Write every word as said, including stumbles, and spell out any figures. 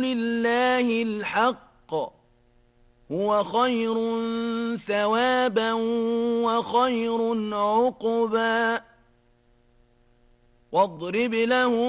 رسول الله الحق هو خير ثوابا وخير عقبا واضرب لهم